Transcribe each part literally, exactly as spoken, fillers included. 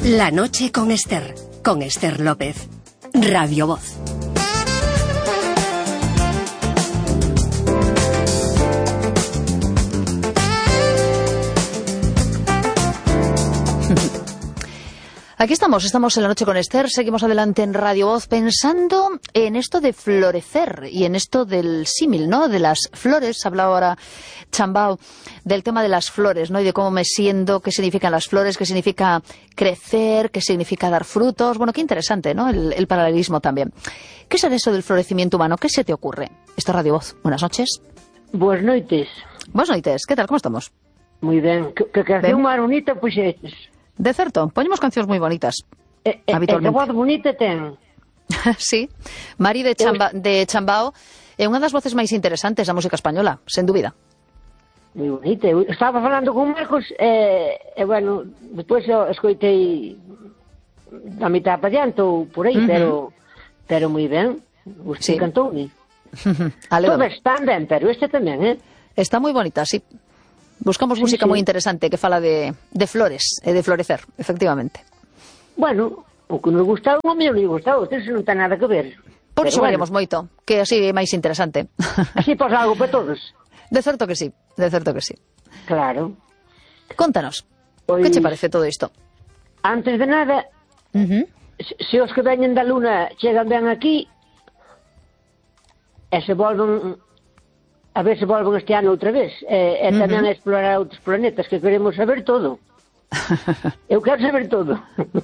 La noche con Esther, con Esther López. Radio Voz. Aquí estamos, estamos en La Noche con Esther, seguimos adelante en Radio Voz pensando en esto de florecer y en esto del símil, ¿no? De las flores. Hablaba ahora Chambao del tema de las flores, ¿no? Y de cómo me siento, qué significan las flores, qué significa crecer, qué significa dar frutos. Bueno, qué interesante, ¿no? El, el paralelismo también. ¿Qué es eso del florecimiento humano? ¿Qué se te ocurre? Esto es Radio Voz. Buenas noches. Buenas noites. Buenas noites. ¿Qué tal? ¿Cómo estamos? Moi ben. Que, que canción máis bonita puxetes. De certo, poñemos cancións moi bonitas. E, e, habitualmente. E que voz bonita ten. Sí, Mari de, Chamba, de Chambao é unha das voces máis interesantes da música española, sen dúbida. Moi bonita. Eu estaba falando con Marcos e, e bueno, despois eu escoitei a mitad para diante ou por aí, uh -huh. pero pero moi ben. Usted sí. Cantoume. Todas están ben, pero este tamén, eh? Está moi bonita, sí. Buscamos sí, música sí. moi interesante que fala de, de flores e de florecer, efectivamente. Bueno, o que nos gustaba, o meu non gustaba, isto non ten nada que ver. Por iso bueno. Variamos moito, que así é máis interesante. Así pasa algo para todos. De certo que sí, de certo que sí. Claro. Contanos, pois, que che parece todo isto? Antes de nada, uh -huh. se, se os que veñen da Luna chegan ben aquí, e se volven... a ver se volven este ano outra vez e, e tamén uh -huh. a explorar outros planetas, que queremos saber todo. Eu quero saber todo.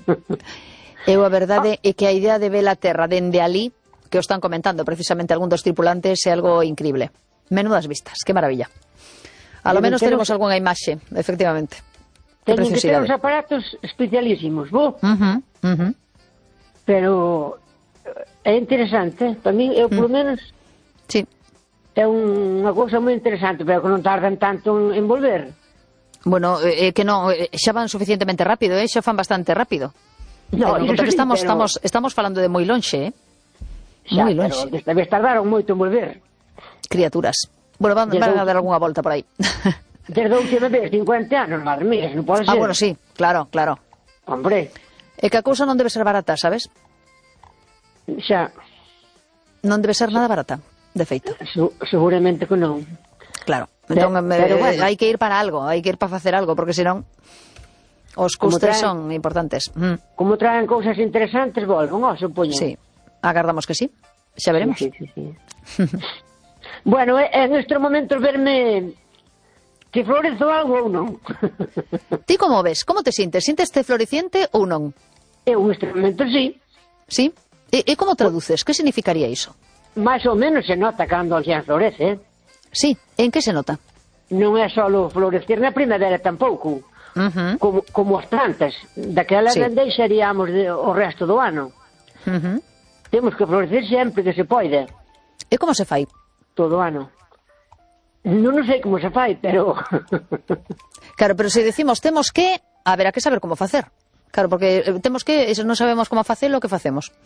Eu a verdade é que a idea de ver a Terra dende ali, que o están comentando precisamente algún dos tripulantes, é algo increíble. Menudas vistas, que maravilla. A lo menos tenemos algunha imaxe, efectivamente. Teñen que ter uns aparatos especialísimos, bo? Uh -huh, uh -huh. Pero é interesante, para mí, eu por lo menos... Sí. É unha cousa moi interesante, pero que non tardan tanto en, en volver. Bueno, é eh, que non, xa van suficientemente rápido, eh? Xa fan bastante rápido. No, pero, pero estamos, pero... estamos, estamos falando de moi lonxe, eh? Xa, moi lonxe. Pero desta vez tardaron moito en volver. Criaturas. Bueno, van, van a dar algunha volta por aí. Desde a última vez, cincuenta anos, madre mía, non pode ser. Ah, bueno, sí, claro, claro. Hombre. É que a cousa non debe ser barata, sabes? Xa. Non debe ser nada barata. De feito. Se, seguramente que non. Claro. Entón, pero, pero bueno. Hai que ir para algo, hai que ir para facer algo, porque senón os custos traen, son importantes. Mm. Como traen cousas interesantes, volven, ó, supoño. Sí, agardamos que sí. Xa veremos. Sí, sí, sí, sí. Bueno, en estes momentos verme que florezo algo ou non. Ti como ves? Como te sintes? Sintes te floreciente ou non? Eu nestes momentos sí. Sí? E, e como traduces? Que significaría iso? Más ou menos se nota cando xa florece. Sí, en que se nota? Non é só florecer na primavera tampouco. Uh -huh. como, como as plantas. Daquela sí. deixaríamos de, o resto do ano. Uh -huh. Temos que florecer sempre que se pode. E como se fai? Todo o ano. Non sei como se fai, pero... Claro, pero se decimos temos que, haberá que saber como facer. Claro, porque temos que, non sabemos como facelo, o que facemos?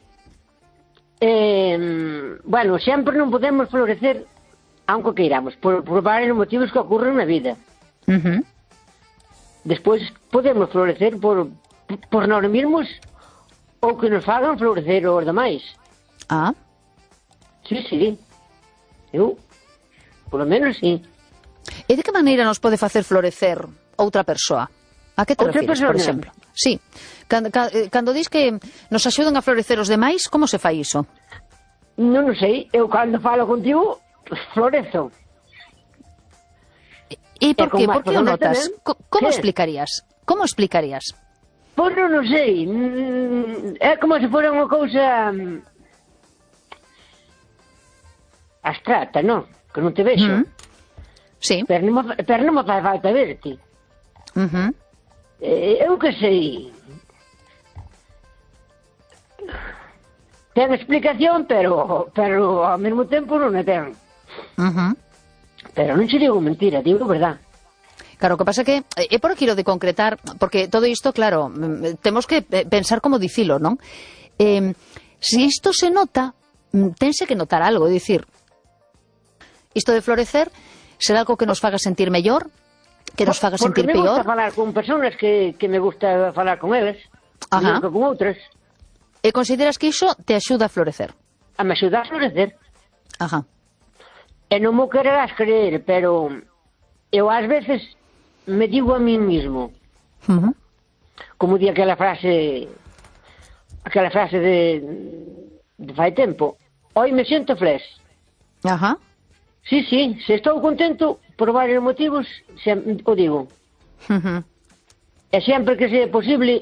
Eh, bueno, sempre non podemos florecer aunque queiramos, por, por varios motivos que ocurren na vida. Uh -huh. Despois podemos florecer por, por nós mesmos ou que nos fagan florecer os demais. Ah. Sí, sí. Eu, por lo menos, sí. E de que maneira nos pode facer florecer outra persoa? A que te outra refires, persona? Por exemplo? Sí. Cando, cando dis que nos axudan a florecer os demais, como se fai iso? Non o sei. Eu cando falo contigo, florezo. E por que? Por que o notas? Como explicarías? Como explicarías? Pois non o sei. É como se fora unha cousa abstracta, non? Que non te vexo. Uh -huh. Sí. Pero non, pero non me fai falta verte. Uh -huh. Eu que sei. Ten explicación, pero pero ao mesmo tempo non a ten. Uh -huh. Pero non se digo mentira, digo verdad. Claro, o que pasa que é por aquilo de concretar, porque todo isto, claro, temos que pensar como dicilo, non? Eh, se isto se nota, tense que notar algo, é dicir, isto de florecer será algo que nos faga sentir mellor, que nos faga Porque sentir me gusta peor. falar con personas que, que me gusta falar con elas, Ajá. nunca con outras, E consideras que iso te axuda a florecer. a me axudar a florecer. Ajá. E non mo quererás creer, pero eu ás veces me digo a mí mismo, Uh -huh. como di aquela frase, aquela frase de, de fai tempo, hoy me siento flex. Ajá. Sí, sí, se estou contento por varios motivos, sempre, o digo. Uh -huh. E sempre que sea posible,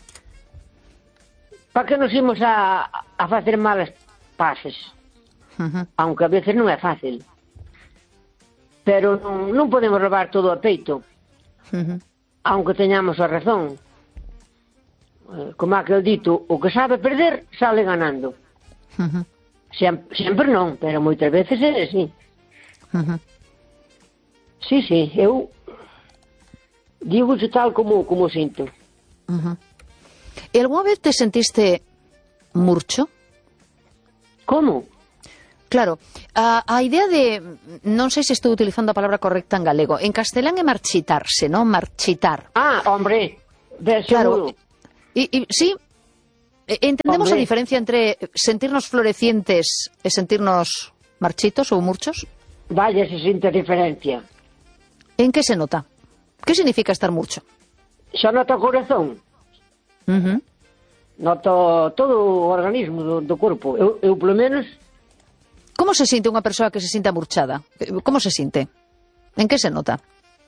para que nos imos a, a facer malas pases? Uh -huh. Aunque a veces non é fácil. Pero non, non podemos levar todo a peito, Uh -huh. aunque teñamos a razón. Eh, Como aquel dito, o que sabe perder, sale ganando. Uh -huh. Sempre, sempre non, pero moitas veces é así. Uh -huh. Sí, sí, eu digo tal como, como sinto. Uh -huh. E algunha vez te sentiste murcho? Como? Claro, a, a idea de, non sei se estou utilizando a palabra correcta en galego, en castelán é marchitarse, non? Marchitar. Ah, hombre, de Claro, seguro. y, y sí, e- entendemos Hombre. a diferencia entre sentirnos florecientes e sentirnos marchitos ou murchos. Vaya se sinta a diferencia. En que se nota? Que significa estar murcho? Xa nota o corazón, Uh -huh. nota todo o organismo do, do corpo. Eu, eu, polo menos, Como se sinte unha persoa que se sinta murchada? Como se sinte? En que se nota?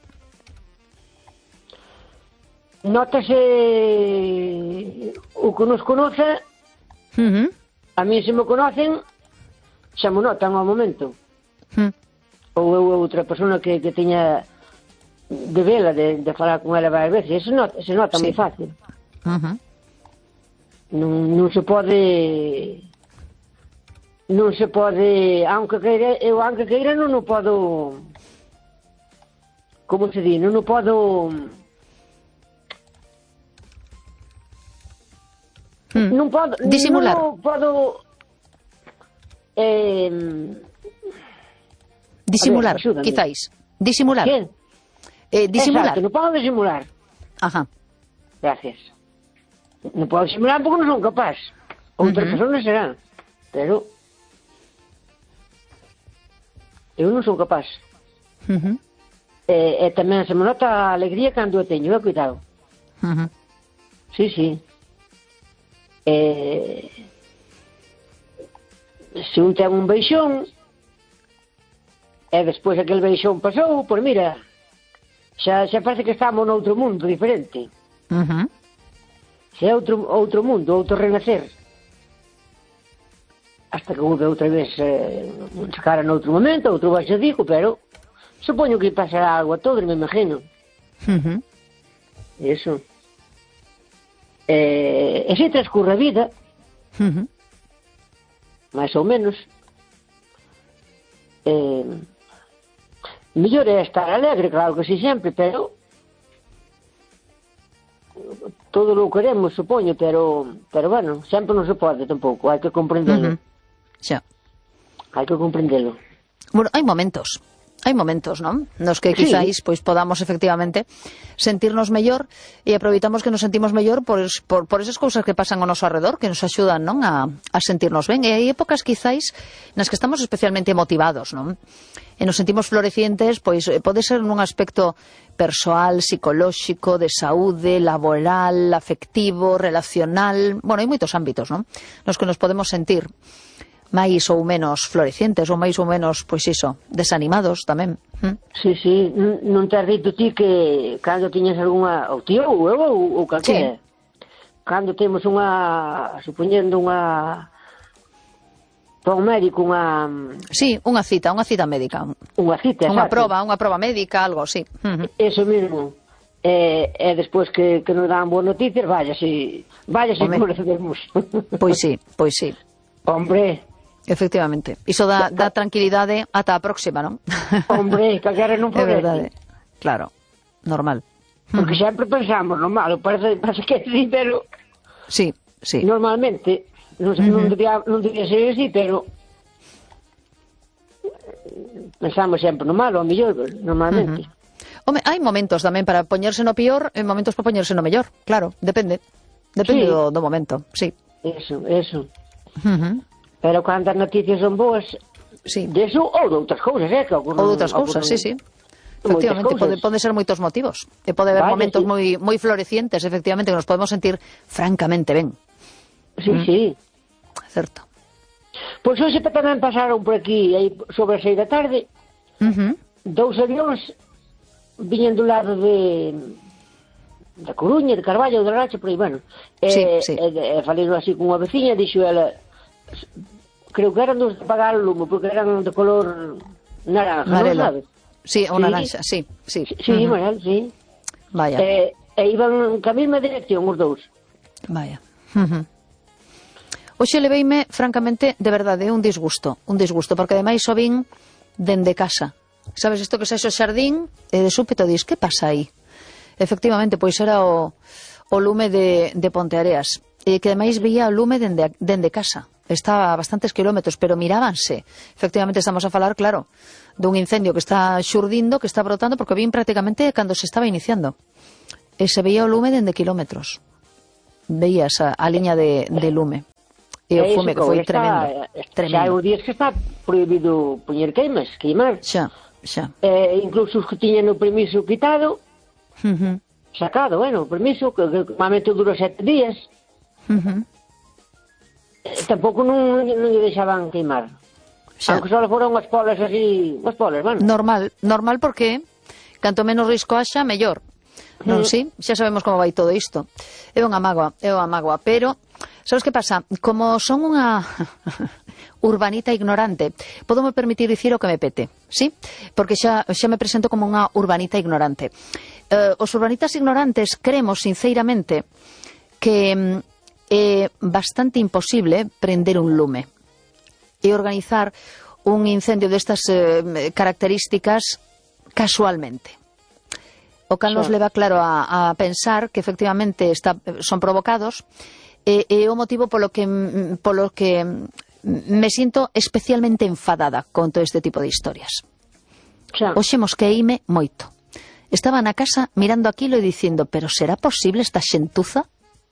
notase o que nos conoce, Uh -huh. a mí se me conocen, xa me notan ao momento. Uh -huh. Ou eu outra persona que, que teña de vela, de, de falar con ela varias veces, se nota, se nota Sí. moi fácil. Uh -huh. Non, non se pode... Non se pode... Aunque queira, eu aunque queira non o podo... Como se di? Non o podo... Mm. Non podo... Disimular. Non o podo... Eh, Disimular, A ver, axúdame. quizáis. Disimular. que? Eh, disimular. Exacto, non podo disimular. Ajá. Gracias. Non podo disimular porque non son capaz. Outras Ujú. persoas serán. Pero... Eu non son capaz. Uh -huh. E, e tamén se me nota a alegría cando a teño, eh, cuidado. Uh -huh. Sí, sí. E... Se un ten un beixón e despois aquel beixón pasou, pois mira, xa, xa parece que estamos noutro mundo diferente. Uh -huh. Xa é outro, outro mundo, outro renacer. Hasta que volve outra vez eh, cara noutro momento, outro baixo digo, pero supoño que pasará algo a todos, me imagino. Uh -huh. Eso. Eh, e se transcurre a vida, Uh -huh. máis ou menos, eh, mellor é estar alegre, claro que sí, sempre, pero todo lo queremos, supoño, pero pero bueno, sempre non se pode tampouco, hai que comprendelo. Uh -huh. Xa. Hai que comprendelo. Bueno, hai momentos. Hai momentos, non? Nos que Sí. quizáis pois podamos efectivamente sentirnos mellor e aproveitamos que nos sentimos mellor por, es, por, por esas cousas que pasan ao noso alrededor, que nos axudan, non, a, a sentirnos ben. E hai épocas quizáis nas que estamos especialmente motivados, non? E nos sentimos florecientes, pois pode ser nun aspecto persoal, psicolóxico, de saúde, laboral, afectivo, relacional. Bueno, hai moitos ámbitos, non? Nos que nos podemos sentir máis ou menos florecientes ou máis ou menos, pois iso, desanimados tamén. ¿Mm? Sí, sí, N- non te has dito ti que cando tiñas algunha, ou tío, ou eu, ou, ou calquera, cando temos unha, supoñendo unha, para un médico unha, Sí, unha cita, unha cita médica. unha cita, Unha exacto. proba, unha proba médica, algo así. Uh -huh. Eso mesmo. E, e despois que, que nos dan boas noticias, vaya si, vaya si Home. como recebemos. Pois sí, pois sí. Hombre, Efectivamente. Iso dá, dá tranquilidade ata a próxima, non? hombre, calquera non É florece. verdade. Claro, normal. Porque sempre pensamos no malo, parece, parece que sí, pero Sí, sí. normalmente, non, uh -huh. non, debía, non debía ser así, pero pensamos sempre no malo, ao mellor, normalmente. Uh -huh. Home, hai momentos tamén para poñerse no pior e momentos para poñerse no mellor, claro, depende. Depende Sí. do, do momento, sí. Eso, eso. Uh-huh. Pero cando as noticias son boas, Sí. deso ou de outras cousas, eh? Que ocurren, Ou de outras cousas, sí, sí. Efectivamente, pode, pode ser moitos motivos. E pode haber Vale, momentos sí. moi moi florecientes, efectivamente, que nos podemos sentir francamente ben. Sí, mm. sí. Certo. Pois hoxe tamén pasaron por aquí, aí sobre as seis da tarde, Uh-huh. dous avións viñen do lado de da Coruña, de Carballo, de Rache, por aí, bueno. Sí, e, sí. E, e falei así con unha veciña, dixo ela, creo que eran dos de apagar o lume, porque eran de color naranja, non Amarelo. sabes? Sí, o Sí. naranja, sí, sí. Sí, sí, Uh-huh. Manuel, sí. Vaya, E, e iban ca mesma dirección os dous. vaya. Uh-huh. Hoxe leveime, francamente, de verdade, un disgusto, un disgusto, porque ademais o vin dende casa. Sabes, isto que xa o xardín, e de súpeto dis, que pasa aí? Efectivamente, pois era o, o lume de, de Ponteareas, e que ademais veía o lume dende, dende casa. Estaba a bastantes kilómetros, pero mirábanse. Efectivamente, estamos a falar, claro, dun incendio que está xurdindo, que está brotando, porque vin prácticamente cando se estaba iniciando. E se veía o lume dende kilómetros. Veías a, a liña de, de lume. E o E fume iso, que foi está, tremendo. Xa Tremendo. hai uns días que está prohibido poñer queimas, queimar. Xa, xa. Eh, incluso os que tiñan o permiso quitado, Uh-huh. sacado, bueno, o permiso, que, que normalmente dura sete días, Uh-huh. eh, tampouco non, non lle deixaban queimar. Xa. Aunque só foran unhas polas así, unhas polas, bueno. Normal, normal porque canto menos risco haxa, mellor. Non, Mm. sí? Xa sabemos como vai todo isto. É unha mágoa, é unha mágoa, pero sabes que pasa? Como son unha urbanita ignorante, podo me permitir dicir o que me pete, sí? Porque xa, xa me presento como unha urbanita ignorante. Eh, os urbanitas ignorantes creemos, sinceramente, que mm, é bastante imposible prender un lume e organizar un incendio destas eh, características casualmente. O cal nos Xa. leva, claro, a, a pensar que efectivamente está, son provocados e, e o motivo polo que, mm, polo que mm, me sinto especialmente enfadada con todo este tipo de historias. Xa. Hoxe mosqueíme moito. Estaba na casa mirando aquilo e dicindo, pero será posible esta xentuza?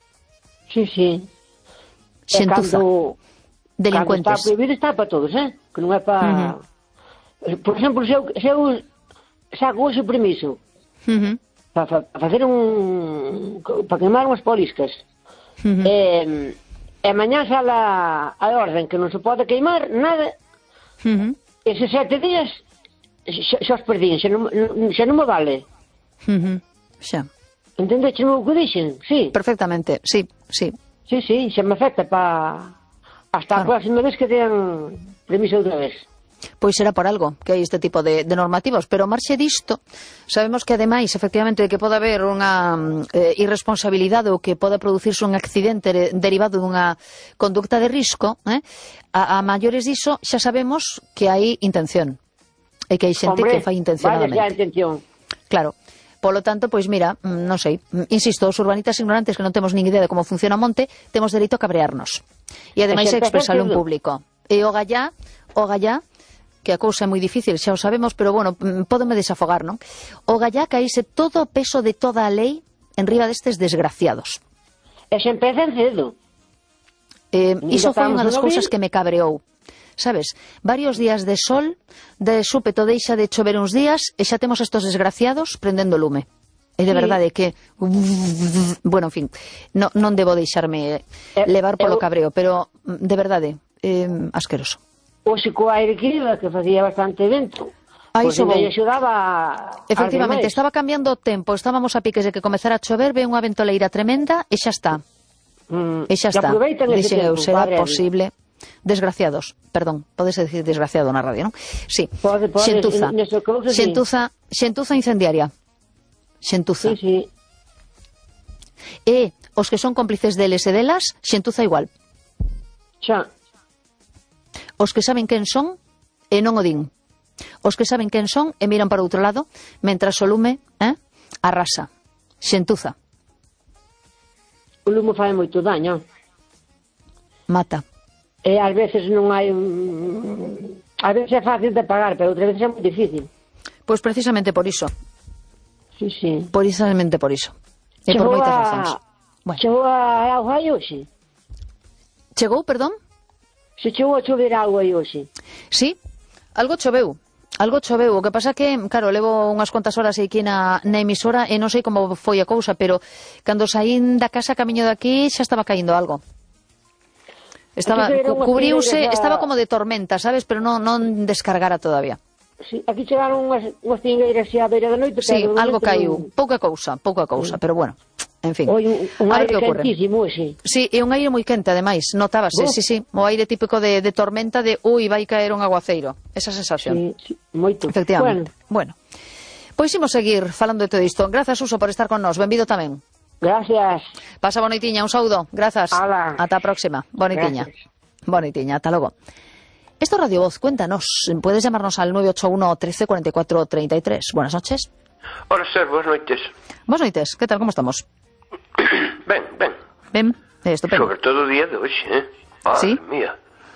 Sí, sí. Xentuza. E cando, Delincuentes. cando está prohibido está para todos, eh? Que non é para... Uh-huh. Por exemplo, se eu, se eu saco hoxe o permiso Uh-huh. para fa, facer un... para queimar unhas poliscas, Uh-huh. e, e mañá sale a, a orden que non se pode queimar nada, Uh-huh. eses sete días xa, xa os perdín, xa non, xa non me vale. Uh-huh. Xa. Entendeche o que dixen? Sí, Perfectamente, sí, sí. sí, sí, xa me afecta para... hasta Claro. a próxima vez que tean permiso outra vez. Pois será por algo que hai este tipo de, de normativos, pero marxe disto, sabemos que ademais, efectivamente, que pode haber unha eh, irresponsabilidade ou que poda producirse un accidente de, derivado dunha conducta de risco, eh? a, a maiores diso xa sabemos que hai intención e que hai xente Hombre, que fai vale intencionadamente. xa a intención. Claro. Polo tanto, pois mira, mm, non sei, mm, insisto, os urbanitas ignorantes que non temos nin idea de como funciona o monte, temos dereito a cabrearnos. E ademais a E xente expresalo en afectado. público. E o gallá, o gallá, que a cousa é moi difícil, xa o sabemos, pero bueno, mm, pódome desafogar, non? O gallá caíse todo o peso de toda a lei en riba destes desgraciados. E xa empezan cedo. Eh, iso foi estamos unha das no cousas abril. que me cabreou. Sabes, varios días de sol, de súpeto deixa de chover uns días e xa temos estos desgraciados prendendo lume. E de Sí. verdade que... Bueno, en fin, no, non debo deixarme Eh, levar polo eu- cabreo, pero de verdade, eh, asqueroso. Hoxe co aire que iba, que facía bastante vento, Aí pois iso ainda vou. lle axudaba a... Efectivamente, a estaba cambiando o tempo, estábamos a piques de que comezara a chover, ve unha ventoleira tremenda e xa está. Mm, E xa e está. aproveitan ese Dixen eu, tempo, será padre. posible. Desgraciados, perdón, podes decir desgraciado na radio, non? Sí, Pode, pode, xentuza, nesa cousa, sí. xentuza, xentuza incendiaria. Xentuza. Sí, sí. E os que son cómplices deles e delas, xentuza igual. Xa. Os que saben quen son e non o din. Os que saben quen son e miran para outro lado, mentras o lume, eh, arrasa. Xentuza, O lume fai moito daño. mata. E ás veces non hai... un- Ás veces é fácil de pagar, pero outras veces é moi difícil. Pois precisamente por iso. Sí, sí. Precisamente por iso. E por moitas razóns. Bueno. Chegou a auga aí hoxe? Chegou, perdón? Se chegou a chover auga aí hoxe? Sí, algo choveu. Algo choveu, o que pasa que, claro, levo unhas cuantas horas aquí na, na emisora e non sei como foi a cousa, pero cando saín da casa camiño de aquí xa estaba caíndo algo. Estaba, cu, cubriuse, estaba como de tormenta, sabes, pero non, non descargara todavía. Sí, aquí chegaron unhas, unhas cingueiras xa a beira da noite, sí, pero algo caiu, non... pouca cousa, pouca cousa, sí. Pero bueno, en fin. Oi, un, un aire quentísimo, sí. Sí, e un aire moi quente, ademais, notábase, oh. sí, sí, o aire típico de, de tormenta de, ui, vai caer un aguaceiro, esa sensación. Sí, sí, moito. Efectivamente. Bueno. bueno, pois imos seguir falando de todo isto. Grazas, Suso, por estar con nós, benvido tamén. Gracias. Pasa bonitiña, un saúdo, grazas. Ala. Ata a próxima, bonitiña. Gracias. Bonitiña, ata logo. Esto es Radio Voz, cuéntanos. Puedes llamarnos al nueve ocho uno, trece, cuarenta y cuatro, treinta y tres. Buenas noches. Hola, Ser, buenas noites. Buenas noites, ¿qué tal? ¿Cómo estamos? Ben, ben. Ben, eh, estupendo. Sobre todo o día de hoxe, eh? Madre sí? mía.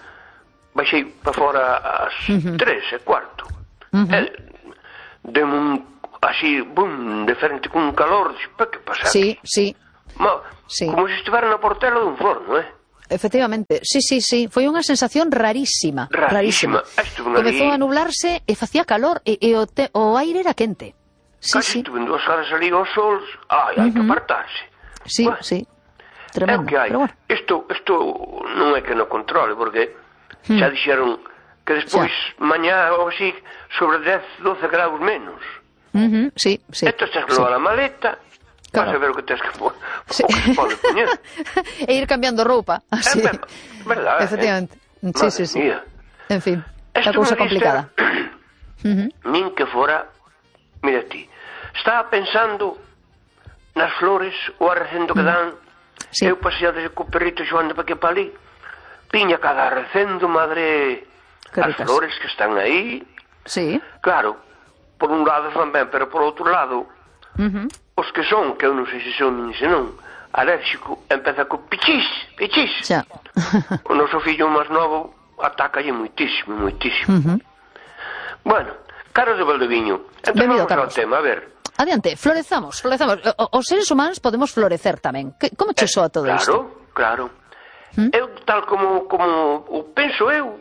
Baixei para fora ás uh -huh. tres e cuarto. Uh -huh. eh, de un, así, bum, de frente con un calor. Pa que pasa? Sí, sí. Ma, sí. Como se estivera na portela dun forno, eh? Efectivamente, sí, sí, sí, foi unha sensación rarísima, rarísima. rarísima. Comezou a nublarse e facía calor e, e o, te, o aire era quente. Sí, Casi sí. estuve en dúas horas ali aos sols, ai, hai uh -huh. que apartarse. Sí, bueno, sí, tremendo. É o que hai. Pero bueno. Isto, isto non é que non controle, porque hmm. xa dixeron que despois, xa. mañá ou así, sobre dez, doce graus menos. Uh -huh. Sí, sí. Esto estás sí. a la maleta... Claro. Vas a ver o que tens que pôr, sí. o que se pode poñer. E ir cambiando roupa, así. É verdade. Efectivamente. Eh? Sí, sí, sí. Mía. En fin, a cousa complicada. uh -huh. Nin que fora, mira ti, estaba pensando nas flores, o arrecendo que dan, sí. eu paseado co perrito xoando para que para ali, piña cada arrecendo, madre, as flores que están aí. Sí. Claro, por un lado fan ben, pero por outro lado... Uh -huh. Os que son, que eu non sei se son nin se non, alérxico, empeza co pichis, pichis. Xa. O noso fillo máis novo atacalle moitísimo, moitísimo. Uh -huh. Bueno, Carlos de Valdeviño, entón vamos ao tema, a ver. Adiante, florezamos, florezamos. O, os seres humanos podemos florecer tamén. Que, como che soa todo eh, isto? Claro, claro. ¿Mm? Eu, tal como, como o penso eu,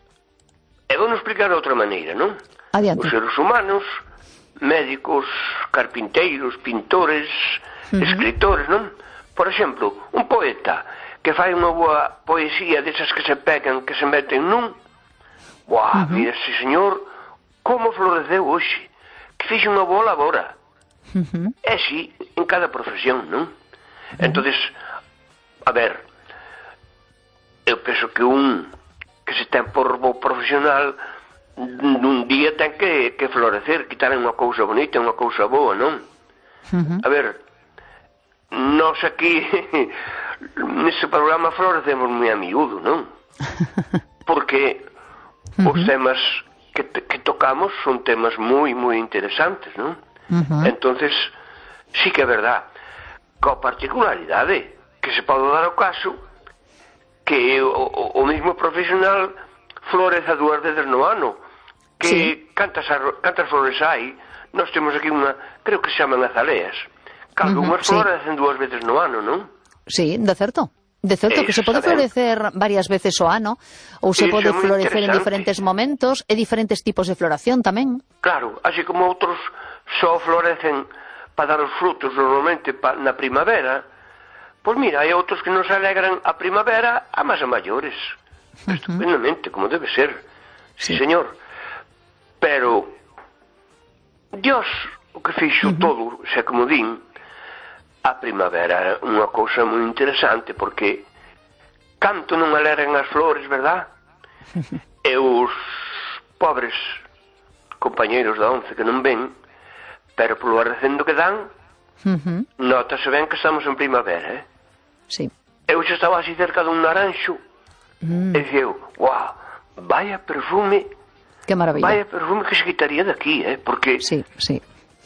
e vou non explicar de outra maneira, non? Adiante. Os seres humanos... médicos, carpinteiros, pintores, uh -huh. escritores, non? Por exemplo, un poeta que fai unha boa poesía desas que se pegan, que se meten nun, buah, uh -huh. mira ese señor como floreceu hoxe, que fixe unha boa labora. Uh -huh. É así en cada profesión, non? Uh -huh. Entonces, a ver, eu penso que un que se ten por bo profesional nun día ten que, que florecer, quitar unha cousa bonita, unha cousa boa, non? Uh -huh. A ver, nós aquí nese programa florecemos moi a miúdo, non? Porque uh -huh. os temas que, que tocamos son temas moi, moi interesantes, non? Uh -huh. Entonces, sí que é verdad, coa particularidade que se pode dar o caso que o, o, o mesmo profesional floreza dúas veces no ano, que sí. cantas, cantas flores hai. Nós temos aquí unha, creo que se chaman azaleas, cada uh -huh, unhas flores sí. en dúas veces no ano, non? Sí, de certo. De certo, que se pode florecer varias veces o ano, ou se pode florecer en diferentes momentos, e diferentes tipos de floración tamén. Claro, así como outros só florecen para dar os frutos normalmente pa, na primavera, pois mira, hai outros que nos alegran a primavera a máis a maiores. Uh -huh. Estupendamente, como debe ser. Sí, sí señor. Pero Dios o que fixo uh -huh. todo, xa como din, a primavera é unha cousa moi interesante, porque canto non alegran as flores, verdad? Uh -huh. E os pobres compañeiros da once que non ven, pero polo arrecendo que dan, uh -huh. notase ben que estamos en primavera, eh? Sí. Eu xa estaba así cerca dun naranxo, mm. e dixeu, guau, vaya perfume. Que maravilla. Vaya perfume que se quitaría daqui, eh? Porque... Sí, sí.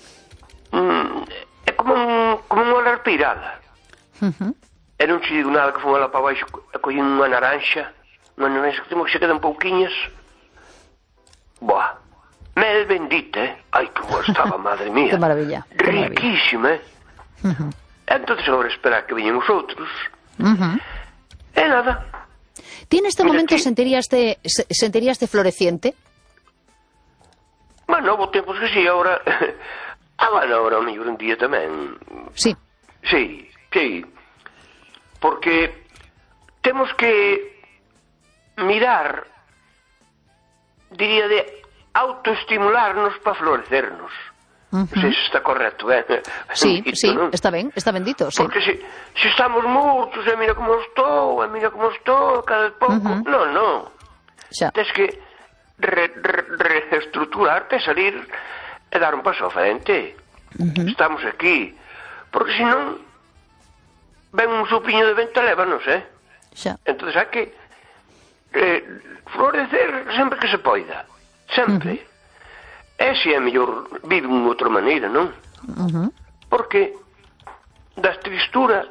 Mm, é como un, como unha respirada. Uh -huh. E non che digo nada que fun lá para baixo e collín unha naranxa, unha naranxa que temos que se quedan pouquiñas. Boa. mel bendita, eh? Ai, que boa estaba, madre mía. Que maravilla. Que riquísima, eh? Uh -huh. Entonces agora esperar que veñen os outros. Uh -huh. E nada. Ti neste momento aquí sentiríaste, sentiríaste floreciente? Bueno, houve tempos que sí, agora... Ah, bueno, agora o mellor un día tamén. Sí. Sí, sí. Porque temos que mirar, diría, de autoestimularnos para florecernos. Uh -huh. Non sei se está correcto, eh? Sí, dito, sí, non? está ben, está ben dito, sí. Porque se, se estamos mortos, e mira como estou, e mira como estou, cada pouco... Uh -huh. Non, non. Xa. Tens que re, re, reestructurarte, salir e dar un paso ao frente. Uh -huh. Estamos aquí. Porque senón ven un supiño de vento e lévanos, eh? Xa. Entón, hai que eh, florecer sempre que se poida. Sempre. Uh -huh. E se é mellor vive de outra maneira, non? Uh -huh. Porque das tristura,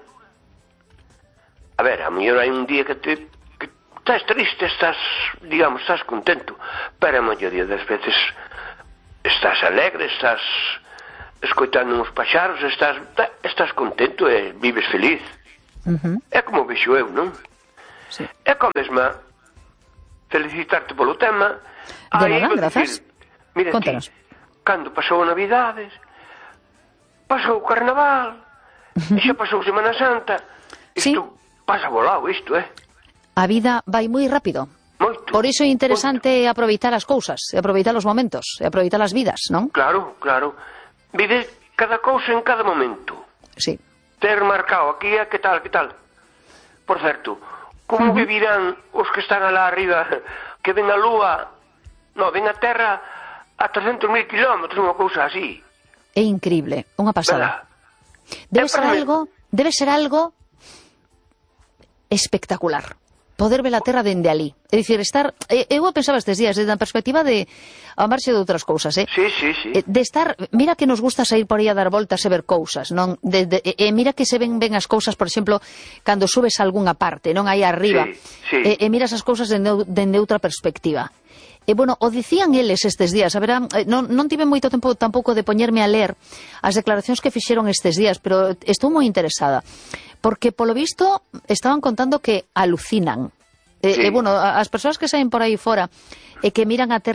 a ver, a mellor hai un día que te que estás triste, estás, digamos, estás contento, pero a maioría das veces estás alegre, estás escoitando uns paxaros, estás estás contento e vives feliz. Uh -huh. É como vexo eu, non? Sí. É como mesma felicitarte polo tema. De nada, grazas. Mira ti, cando pasou a Navidades, pasou o Carnaval, e xa pasou Semana Santa, isto sí. Pasa volado isto, eh? A vida vai moi rápido. Moito. Por iso é interesante moito. Aproveitar as cousas, aproveitar os momentos, aproveitar as vidas, non? Claro, claro. Vive cada cousa en cada momento. Sí. Ter marcado aquí, que tal, que tal. Por certo, como uh -huh. vivirán os que están alá arriba, que ven a lúa, no, ven a terra a trescentos mil kilómetros, unha cousa así. É increíble, unha pasada. Debe ser algo, debe ser algo espectacular. Poder ver a terra dende ali. É dicir, estar... Eu pensaba estes días, desde a perspectiva de... a marxe de outras cousas, eh? Sí, sí, sí. De estar... Mira que nos gusta sair por aí a dar voltas e ver cousas, non? De, de, e mira que se ven ben as cousas, por exemplo, cando subes a algunha parte, non? Aí arriba. Sí, sí. E, e miras as cousas dende, dende outra perspectiva. E, bueno, o dicían eles estes días, a ver, non, non tive moito tempo tampouco de poñerme a ler as declaracións que fixeron estes días, pero estou moi interesada, porque, polo visto, estaban contando que alucinan. Sí. E, e, bueno, as persoas que saen por aí fora e que miran a terra